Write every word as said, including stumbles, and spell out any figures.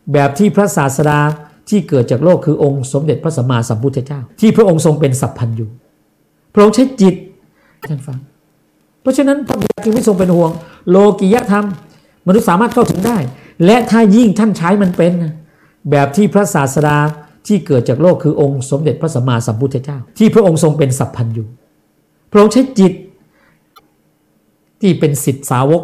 แบบที่พระศาสดาที่เกิดจากโลกคือองค์สมเด็จพระสัมมาสัมพุทธเจ้าที่พระองค์ทรงเป็นสัพพัญญูพระองค์ใช้จิตท่านฟังเพราะฉะนั้นพระบิดาจึงไม่ทรงเป็นห่วงโลกิยธรรมมนุษย์สามารถเข้าถึงได้และถ้ายิ่งท่านใช้มันเป็นแบบที่พระศาสดาที่เกิดจากโลกคือองค์สมเด็จพระสัมมาสัมพุทธเจ้าที่พระองค์ทรงเป็นสัพพัญญูพระองค์ใช้จิตที่เป็นศิษย์สาวก